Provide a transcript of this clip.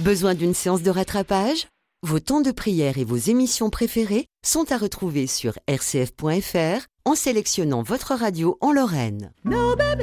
Besoin d'une séance de rattrapage ? Vos temps de prière et vos émissions préférées sont à retrouver sur rcf.fr en sélectionnant votre radio en Lorraine. No, baby,